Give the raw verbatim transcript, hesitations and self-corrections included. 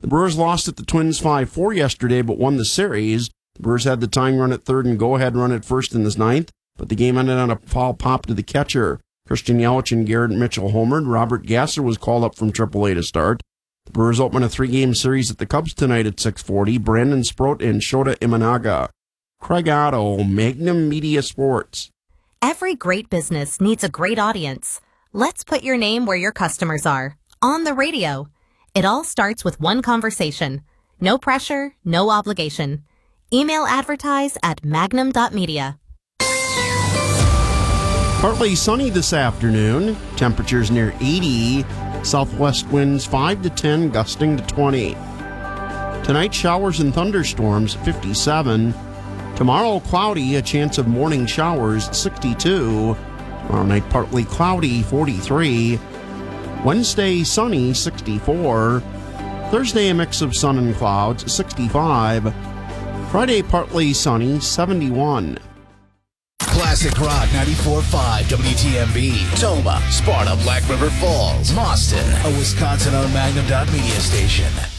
The Brewers lost at the Twins five four yesterday, but won the series. The Brewers had the tying run at third and go-ahead run at first in the ninth, but the game ended on a foul pop to the catcher. Christian Yelich and Garrett Mitchell homered. Robert Gasser was called up from triple A to start. The Brewers open a three-game series at the Cubs tonight at six forty. Brandon Sproat and Shota Imanaga. Craig Otto, Magnum Media Sports. Every great business needs a great audience. Let's put your name where your customers are. On the radio. It all starts with one conversation. No pressure, no obligation. Email advertise at magnum dot media. Partly sunny this afternoon. Temperatures near eighty. Southwest winds five to ten, gusting to twenty. Tonight, showers and thunderstorms, fifty-seven. Tomorrow, cloudy, a chance of morning showers, sixty-two. Tomorrow night, partly cloudy, forty-three. Wednesday, sunny, sixty-four. Thursday, a mix of sun and clouds, sixty-five. Friday, partly sunny, seventy-one. Classic Rock ninety-four point five W T M B, Toma, Sparta, Black River Falls, Mauston, a Wisconsin-owned Magnum dot media station.